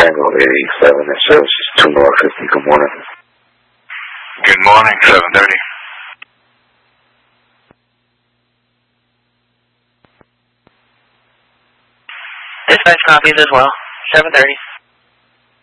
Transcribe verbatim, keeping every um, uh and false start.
Tango eighty-seven, that service is two North fifty. Good morning. Good morning, seven thirty. Dispatch copies as well, seven thirty.